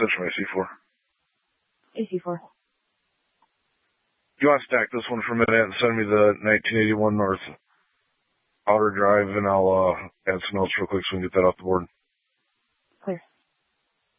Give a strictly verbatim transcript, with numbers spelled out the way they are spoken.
Switch my C four. A C four. You want to stack this one for a minute and send me the nineteen eighty-one North Outer Drive, and I'll uh, add some notes real quick so we can get that off the board.